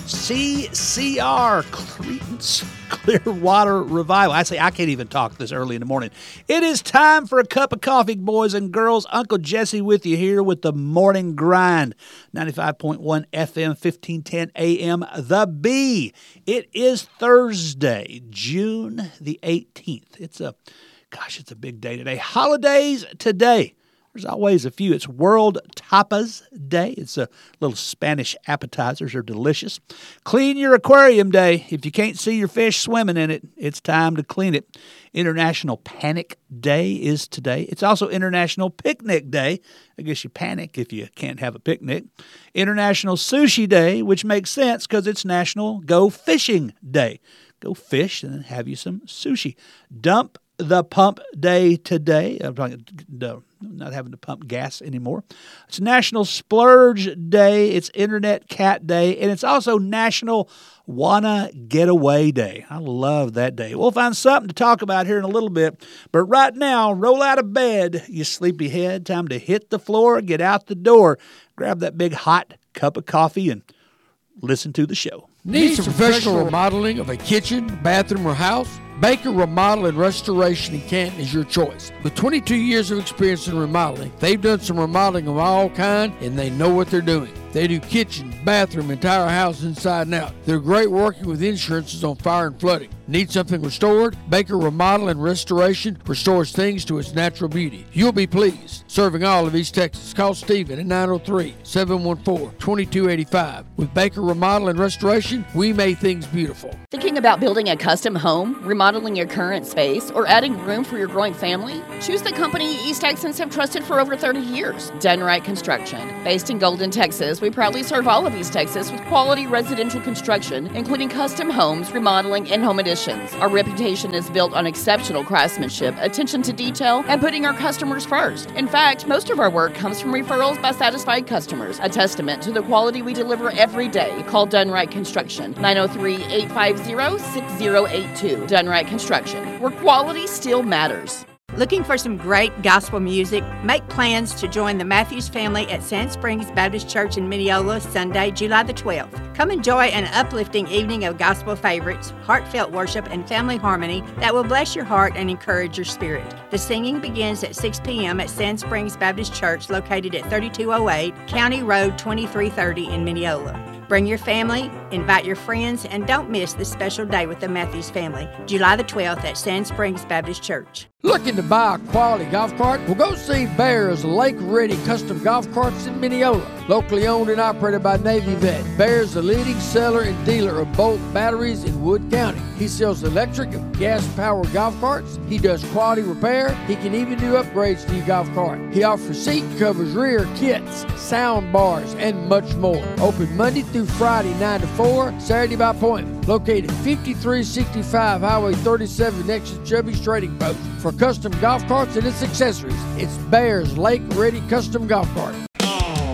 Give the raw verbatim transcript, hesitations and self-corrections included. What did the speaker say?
C C R, Creedence Clearwater Revival. I say I can't even talk this early in the morning. It is time for a cup of coffee, boys and girls. Uncle Jesse with you here with the Morning Grind. ninety-five point one F M, fifteen ten A M, The Bee. It is Thursday, June the eighteenth. It's a, gosh, it's a big day today. Holidays today. There's always a few. It's World Tapas Day. It's a little Spanish appetizers are delicious. Clean your aquarium day. If you can't see your fish swimming in it, it's time to clean it. International Panic Day is today. It's also International Picnic Day. I guess you panic if you can't have a picnic. International Sushi Day, which makes sense because it's National Go Fishing Day. Go fish and then have you some sushi. Dump the Pump Day today. I'm talking no, not having to pump gas anymore. It's National Splurge Day. It's Internet Cat Day. And it's also National Wanna Get Away Day. I love that day. We'll find something to talk about here in a little bit. But right now, roll out of bed, you sleepyhead. Time to hit the floor, get out the door, grab that big hot cup of coffee, and listen to the show. Need some professional remodeling of a kitchen, bathroom, or house? Baker Remodel and Restoration in Canton is your choice. With twenty-two years of experience in remodeling, they've done some remodeling of all kind, and they know what they're doing. They do kitchen, bathroom, entire house inside and out. They're great working with insurances on fire and flooding. Need something restored? Baker Remodel and Restoration restores things to its natural beauty. You'll be pleased. Serving all of East Texas. Call Stephen at nine oh three, seven one four, two two eight five. With Baker Remodel and Restoration, we make things beautiful. Thinking about building a custom home, remodeling your current space, or adding room for your growing family? Choose the company East Texans have trusted for over thirty years, Done Right Construction. Based in Golden, Texas, we proudly serve all of East Texas with quality residential construction, including custom homes, remodeling, and home additions. Our reputation is built on exceptional craftsmanship, attention to detail, and putting our customers first. In fact, most of our work comes from referrals by satisfied customers, a testament to the quality we deliver every day. Call Done Right Construction, nine oh three, eight five zero, six oh eight two. Done Right Construction, where quality still matters. Looking for some great gospel music? Make plans to join the Matthews family at Sand Springs Baptist Church in Mineola Sunday, July the twelfth. Come enjoy an uplifting evening of gospel favorites, heartfelt worship, and family harmony that will bless your heart and encourage your spirit. The singing begins at six p.m. at Sand Springs Baptist Church located at thirty-two oh eight County Road twenty-three thirty in Mineola. Bring your family, invite your friends, and don't miss this special day with the Matthews family, July the twelfth at Sand Springs Baptist Church. Looking to buy a quality golf cart? Well, go see Bears Lake Ready Custom Golf Carts in Mineola. Locally owned and operated by Navy Vet, Bears is the leading seller and dealer of both batteries in Wood County. He sells electric and gas-powered golf carts. He does quality repair. He can even do upgrades to your golf cart. He offers seat covers, rear kits, sound bars, and much more. Open Monday through Friday, nine to four, Saturday by appointment. Located fifty-three sixty-five Highway thirty-seven next to Chubby's Trading Post. For custom golf carts and its accessories, it's Bears Lake Ready Custom Golf Cart.